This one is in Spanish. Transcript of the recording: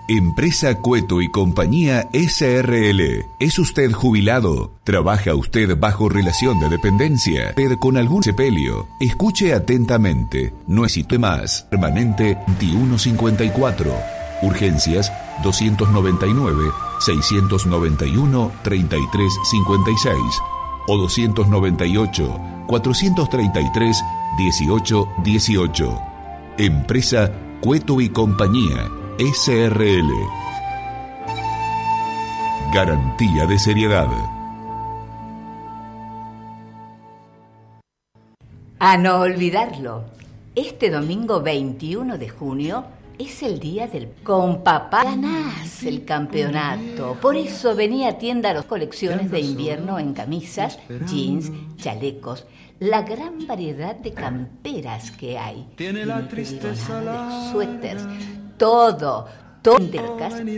Empresa Cueto y Compañía SRL. ¿Es usted jubilado? ¿Trabaja usted bajo relación de dependencia? ¿Usted con algún sepelio? Escuche atentamente. No existe más. Permanente 2154. Urgencias 299-691-3356 o 298-433-1818. Empresa Cueto y Compañía SRL. Garantía de seriedad. A no olvidarlo, este domingo 21 de junio es el día del con papá. Ganás el campeonato. Por eso venía a tienda a las colecciones de invierno en camisas, jeans, chalecos, la gran variedad de camperas que hay. Tiene la tristeza, de suéteres, todo de marcas